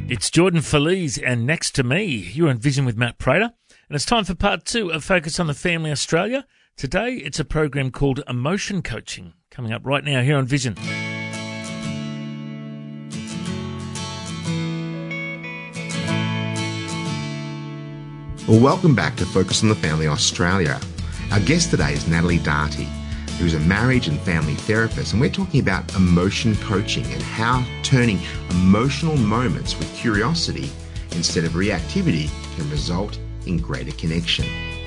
It's Jordan Feliz and Next to Me. You're on Vision with Matt Prater. And it's time for part 2 of Focus on the Family Australia. Today, it's a program called Emotion Coaching, coming up right now here on Vision. Well, welcome back to Focus on the Family Australia. Our guest today is Natalie Darty, who's a marriage and family therapist, and we're talking about emotion coaching and how turning emotional moments with curiosity instead of reactivity can result in greater connection.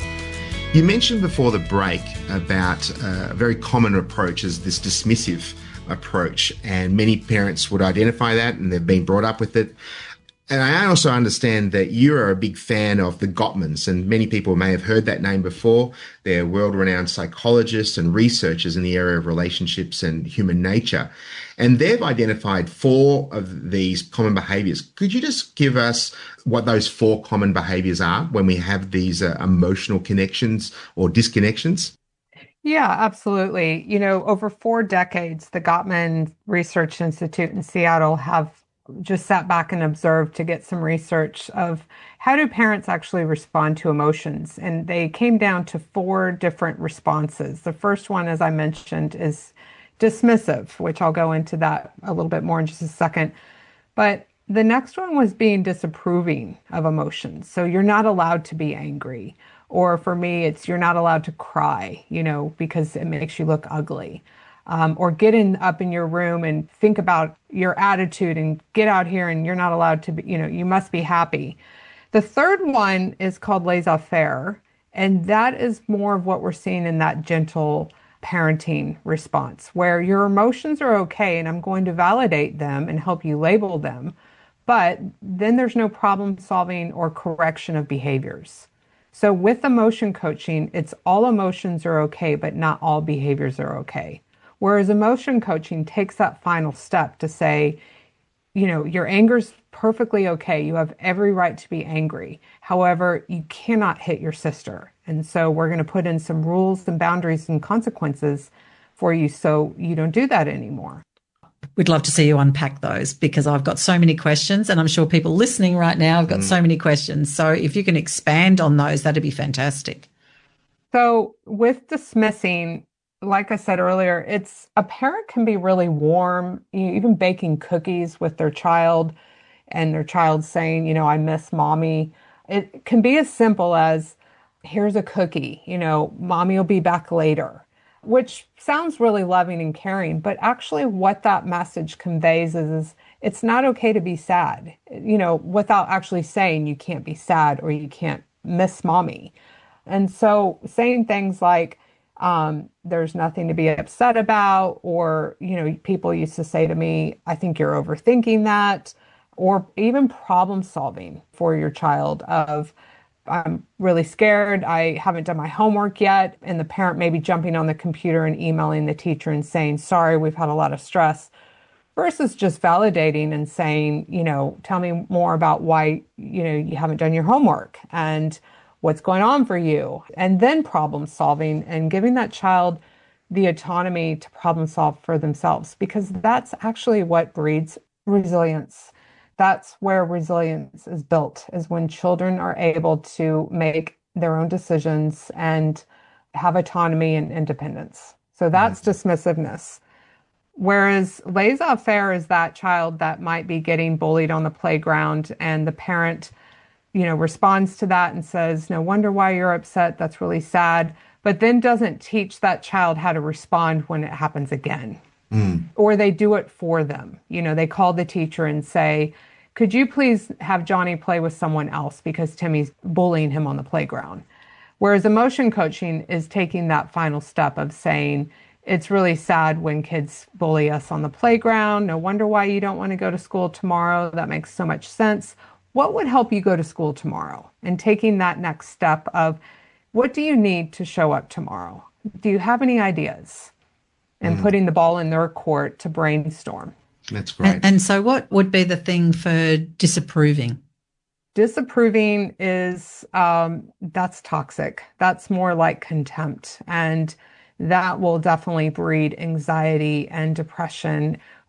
You mentioned before the break about a very common approach is this dismissive approach, and many parents would identify that and they've been brought up with it. And I also understand that you are a big fan of the Gottmans, and many people may have heard that name before. They're world-renowned psychologists and researchers in the area of relationships and human nature. And they've identified 4 of these common behaviors. Could you just give us what those 4 common behaviors are when we have these emotional connections or disconnections? Yeah, absolutely. You know, over 4 decades, the Gottman Research Institute in Seattle have just sat back and observed to get some research of how do parents actually respond to emotions. And they came down to 4 different responses. The first one, as I mentioned, is dismissive, which I'll go into that a little bit more in just a second. But the next one was being disapproving of emotions. So you're not allowed to be angry. Or for me, it's you're not allowed to cry, because it makes you look ugly. Or get up in your room and think about your attitude and get out here and you're not allowed to be, you must be happy. The third one is called laissez-faire, and that is more of what we're seeing in that gentle parenting response, where your emotions are okay and I'm going to validate them and help you label them, but then there's no problem solving or correction of behaviors. So with emotion coaching, it's all emotions are okay, but not all behaviors are okay. Whereas emotion coaching takes that final step to say, your anger's perfectly okay. You have every right to be angry. However, you cannot hit your sister. And so we're going to put in some rules and boundaries and consequences for you so you don't do that anymore. We'd love to see you unpack those because I've got so many questions and I'm sure people listening right now have got so many questions. So if you can expand on those, that'd be fantastic. So with dismissing, like I said earlier, a parent can be really warm, even baking cookies with their child and their child saying, I miss mommy. It can be as simple as, here's a cookie, mommy will be back later, which sounds really loving and caring. But actually what that message conveys is it's not okay to be sad, without actually saying you can't be sad or you can't miss mommy. And so saying things like, there's nothing to be upset about, or, people used to say to me, I think you're overthinking that, or even problem solving for your child of, I'm really scared, I haven't done my homework yet, and the parent may be jumping on the computer and emailing the teacher and saying, sorry, we've had a lot of stress, versus just validating and saying, tell me more about why, you haven't done your homework and what's going on for you, and then problem solving and giving that child the autonomy to problem solve for themselves, because that's actually what breeds resilience. That's where resilience is built, is when children are able to make their own decisions and have autonomy and independence. So that's dismissiveness. Whereas laissez-faire is that child that might be getting bullied on the playground and the parent responds to that and says, no wonder why you're upset. That's really sad. But then doesn't teach that child how to respond when it happens again. Or they do it for them. They call the teacher and say, could you please have Johnny play with someone else because Timmy's bullying him on the playground? Whereas emotion coaching is taking that final step of saying, it's really sad when kids bully us on the playground. No wonder why you don't want to go to school tomorrow. That makes so much sense. What would help you go to school tomorrow? And taking that next step of, what do you need to show up tomorrow? Do you have any ideas? And putting the ball in their court to brainstorm. That's great. And so what would be the thing for disapproving? Disapproving is, that's toxic. That's more like contempt. And that will definitely breed anxiety and depression.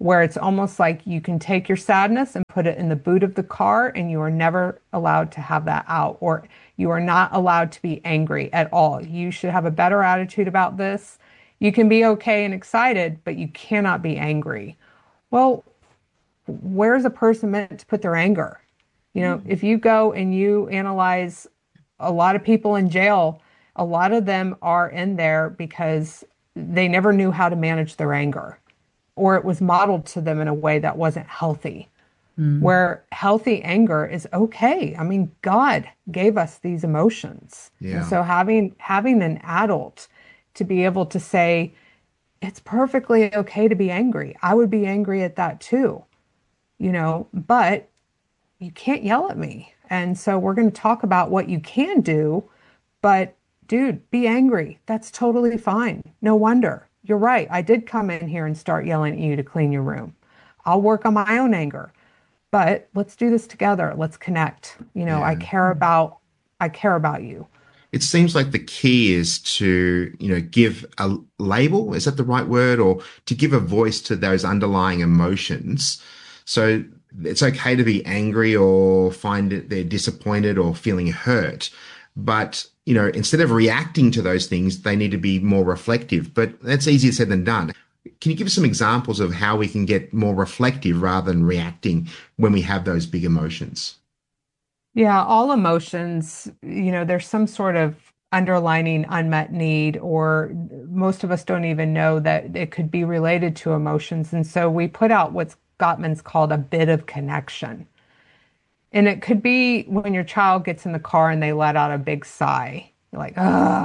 where it's almost like you can take your sadness and put it in the boot of the car, and you are never allowed to have that out, or you are not allowed to be angry at all. You should have a better attitude about this. You can be okay and excited, but you cannot be angry. Well, where's a person meant to put their anger? If you go and you analyze a lot of people in jail, a lot of them are in there because they never knew how to manage their anger, or it was modeled to them in a way that wasn't healthy. Where healthy anger is okay. I mean, God gave us these emotions. Yeah. And so having an adult to be able to say, it's perfectly okay to be angry. I would be angry at that too, but you can't yell at me. And so we're going to talk about what you can do, but dude, be angry. That's totally fine. No wonder. You're right. I did come in here and start yelling at you to clean your room. I'll work on my own anger, but let's do this together. Let's connect. I care about you. It seems like the key is to, give a label. Is that the right word? Or to give a voice to those underlying emotions. So it's okay to be angry or find that they're disappointed or feeling hurt. But, instead of reacting to those things, they need to be more reflective. But that's easier said than done. Can you give us some examples of how we can get more reflective rather than reacting when we have those big emotions? Yeah, all emotions, there's some sort of underlining unmet need, or most of us don't even know that it could be related to emotions. And so we put out what's Gottman's called a bit of connection. And it could be when your child gets in the car and they let out a big sigh. You're like,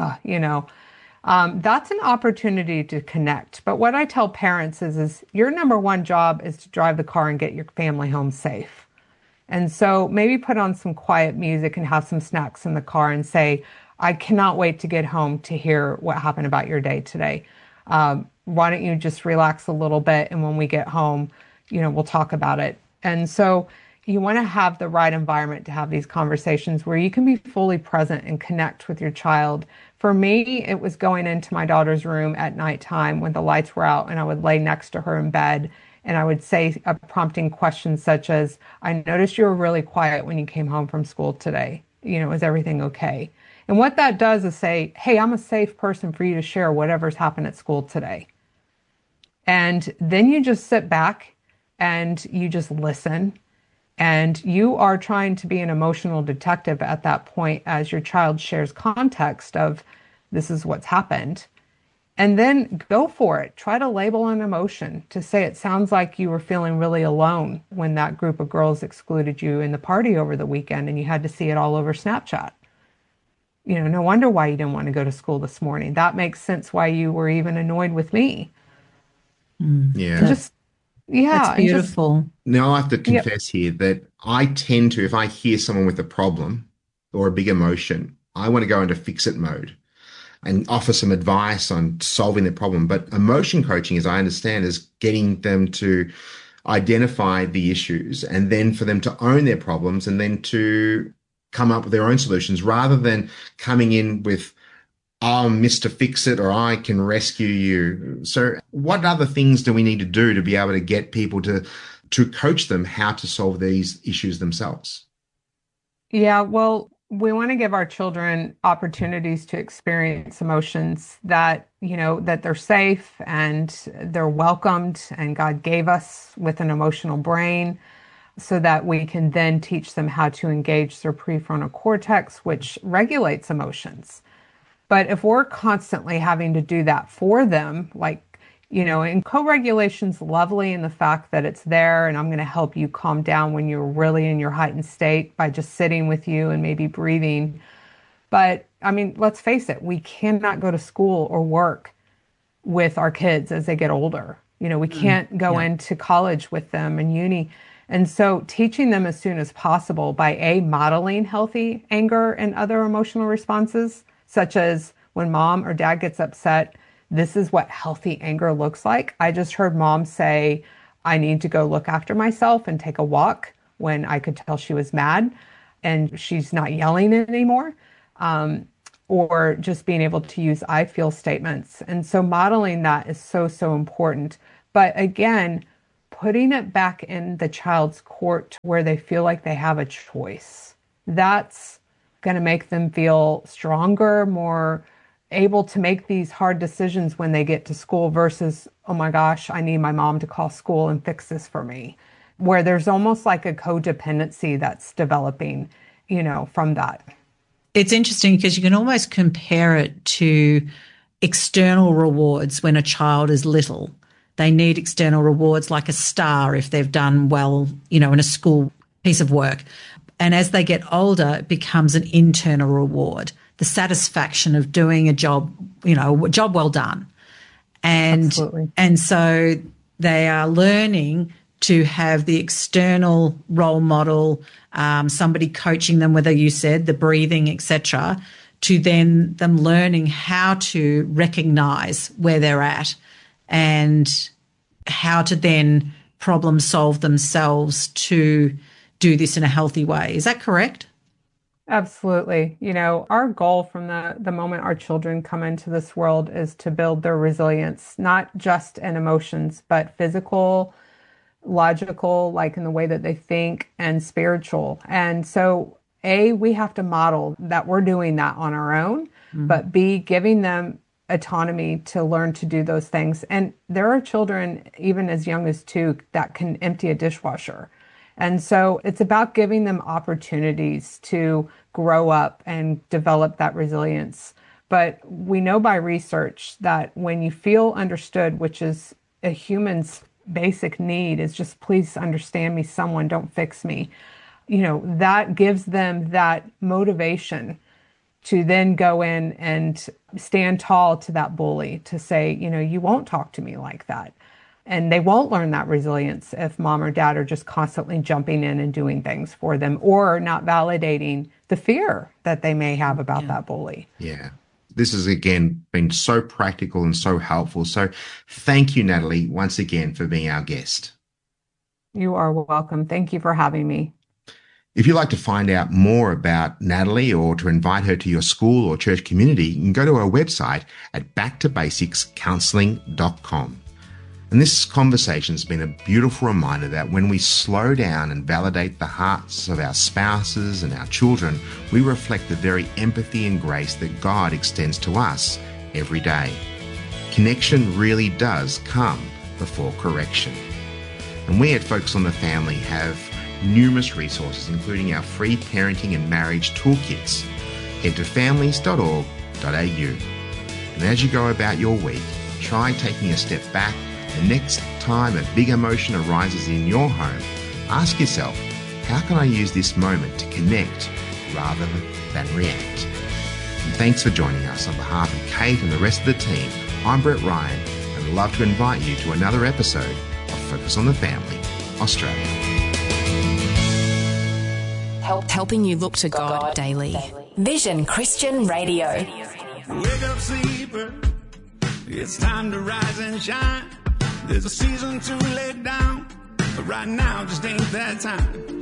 that's an opportunity to connect. But what I tell parents is your number one job is to drive the car and get your family home safe. And so maybe put on some quiet music and have some snacks in the car and say, I cannot wait to get home to hear what happened about your day today. Why don't you just relax a little bit? And when we get home, we'll talk about it. And so you want to have the right environment to have these conversations where you can be fully present and connect with your child. For me, it was going into my daughter's room at nighttime when the lights were out, and I would lay next to her in bed, and I would say a prompting question such as, I noticed you were really quiet when you came home from school today. Is everything okay? And what that does is say, hey, I'm a safe person for you to share whatever's happened at school today. And then you just sit back and you just listen. And you are trying to be an emotional detective at that point as your child shares context of this is what's happened. And then go for it. Try to label an emotion to say it sounds like you were feeling really alone when that group of girls excluded you in the party over the weekend and you had to see it all over Snapchat. No wonder why you didn't want to go to school this morning. That makes sense why you were even annoyed with me. Yeah. That's beautiful. Now I have to confess here that I tend to, if I hear someone with a problem or a big emotion, I want to go into fix-it mode and offer some advice on solving the problem. But emotion coaching, as I understand, is getting them to identify the issues and then for them to own their problems and then to come up with their own solutions rather than coming in with, I'm Mr. Fix-It or I can rescue you. So what other things do we need to do to be able to get people to coach them how to solve these issues themselves? Yeah, well, we want to give our children opportunities to experience emotions that, that they're safe and they're welcomed, and God gave us with an emotional brain so that we can then teach them how to engage their prefrontal cortex, which regulates emotions. But if we're constantly having to do that for them, and co-regulation's lovely in the fact that it's there and I'm going to help you calm down when you're really in your heightened state by just sitting with you and maybe breathing. But let's face it, we cannot go to school or work with our kids as they get older. We can't go into college with them and uni. And so teaching them as soon as possible by modeling healthy anger and other emotional responses, such as when mom or dad gets upset, this is what healthy anger looks like. I just heard mom say, I need to go look after myself and take a walk when I could tell she was mad and she's not yelling anymore. Or just being able to use I feel statements. And so modeling that is so, so important. But again, putting it back in the child's court where they feel like they have a choice. That's going to make them feel stronger, more able to make these hard decisions when they get to school versus, oh my gosh, I need my mom to call school and fix this for me, where there's almost like a codependency that's developing, from that. It's interesting because you can almost compare it to external rewards when a child is little. They need external rewards like a star if they've done well, in a school piece of work. And as they get older, it becomes an internal reward, the satisfaction of doing a job, a job well done. Absolutely. And so they are learning to have the external role model, somebody coaching them, whether you said the breathing, etc., to then them learning how to recognize where they're at and how to then problem solve themselves to do this in a healthy way. Is that correct? Absolutely. Our goal from the moment our children come into this world is to build their resilience, not just in emotions, but physical, logical, like in the way that they think, and spiritual. And so, A, we have to model that we're doing that on our own, but B, giving them autonomy to learn to do those things. And there are children, even as young as 2, that can empty a dishwasher. And so it's about giving them opportunities to grow up and develop that resilience. But we know by research that when you feel understood, which is a human's basic need, is just please understand me, someone, don't fix me. That gives them that motivation to then go in and stand tall to that bully, to say, you won't talk to me like that. And they won't learn that resilience if mom or dad are just constantly jumping in and doing things for them or not validating the fear that they may have about that bully. Yeah. This has, again, been so practical and so helpful. So thank you, Natalie, once again for being our guest. You are welcome. Thank you for having me. If you'd like to find out more about Natalie or to invite her to your school or church community, you can go to our website at backtobasicscounselling.com. And this conversation has been a beautiful reminder that when we slow down and validate the hearts of our spouses and our children, we reflect the very empathy and grace that God extends to us every day. Connection really does come before correction. And we at Focus on the Family have numerous resources, including our free parenting and marriage toolkits. Head to families.org.au. And as you go about your week, try taking a step back. The next time a big emotion arises in your home, ask yourself, how can I use this moment to connect rather than react? And thanks for joining us. On behalf of Kate and the rest of the team, I'm Brett Ryan, and I'd love to invite you to another episode of Focus on the Family, Australia. Helping you look to God daily. Vision Christian Radio. Wake up, sleeper. It's time to rise and shine. There's a season to lay down, but right now just ain't that time.